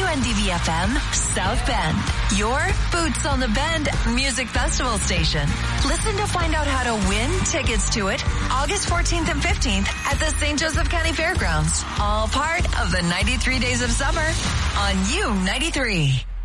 WNDV-FM, South Bend. Your Boots on the Bend music festival station. Listen to find out how to win tickets to it August 14th and 15th at the St. Joseph County Fairgrounds. All part of the 93 Days of Summer on U93.